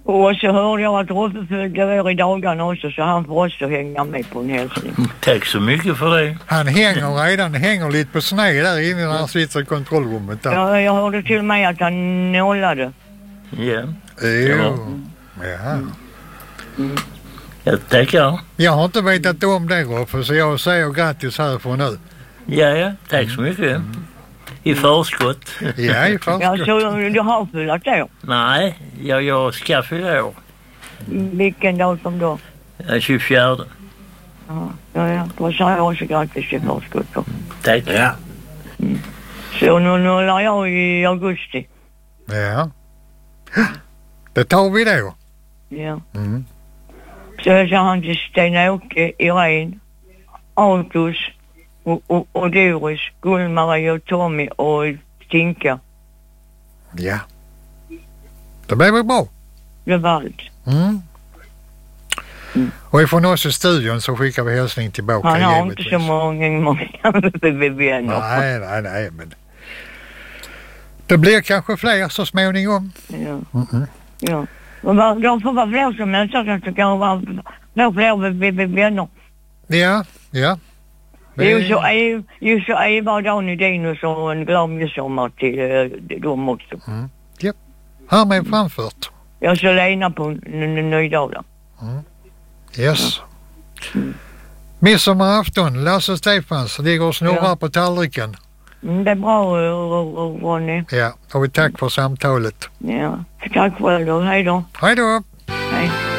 Och så hörde jag att Roffe följde er i dagarna också, så han får också hänga med på en hälsning. Tack så mycket för det. Han hänger lite på sned där inne när han sitter i kontrollrummet där. Ja, jag hörde till och med att han nollade. Ja. Jo. Ja. Jag tackar. Jag har inte vetat om det, Roffe, så jag säger grattis här för nu. Ja, tack så mycket. I förskott. Ja, i förskott. Ja, så du har fyllt år? Nej, jag ska fylla år. Vilken dag som då? 24. Ja. Då säger jag också grattis i förskott då. Tack. Ja. Så nu nollar jag i augusti. Ja. Det tar vi då. Ja. Så jag sa han till Sten-Åke, Irene, Autos och Doris, Gullmarie och Tommy och Tinka. Ja. Det blev väl bra. Det var allt. Och ifrån oss i studion så skickar vi hälsning tillbaka. Han har givetvis. inte så många vänner. Nej, men det blir kanske fler så småningom. Ja. Ja. De får vara fler som helst, så kan vara fler vänner. Ja. Just så Eva, Dan och Dino, så en glad midsommar till dem också. Ja, härmed framfört. Jag så Lena på nydagar. Yes. Midsommarafton, Lasse Stefans ligger och snurrar på tallriken. Det är bra, Ronny. Ja, och tack för samtalet. Ja, tack själv då. Hej då. Hej då. Hej.